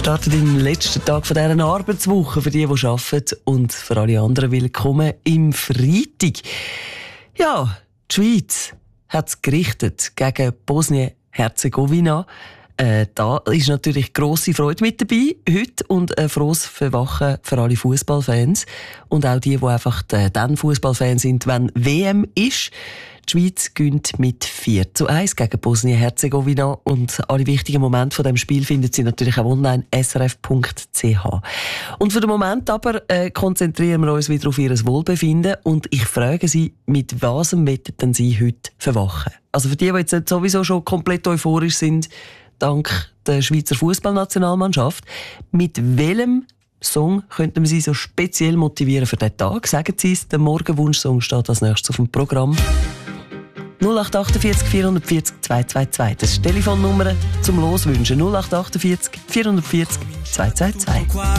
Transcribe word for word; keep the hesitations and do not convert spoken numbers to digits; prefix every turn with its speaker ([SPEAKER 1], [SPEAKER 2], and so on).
[SPEAKER 1] starten in den letzten Tag von dieser Arbeitswoche für die, die arbeiten, und für alle anderen willkommen im Freitag. Ja, die Schweiz hat es gerichtet gegen Bosnien-Herzegowina. Äh, da ist natürlich grosse Freude mit dabei heute und ein frohes Verwachen für alle Fußballfans und auch die, die einfach dann Fußballfans sind, wenn W M ist. Die Schweiz gewinnt mit vier zu eins gegen Bosnien-Herzegowina und alle wichtigen Momente von dem Spiel finden Sie natürlich auch online s r f punkt c h. Und für den Moment aber äh, konzentrieren wir uns wieder auf Ihr Wohlbefinden und ich frage Sie, mit was möchten denn Sie heute verwachen? Also für die, die jetzt sowieso schon komplett euphorisch sind, dank der Schweizer Fußballnationalmannschaft, mit welchem Song könnten wir Sie so speziell motivieren für diesen Tag? Sagen Sie es, der Morgenwunschsong steht als nächstes auf dem Programm. null acht vier acht vier vier null zwei zwei zwei. Das ist die Telefonnummer zum Loswünschen. null acht vier acht vier vier null zwei zwei zwei.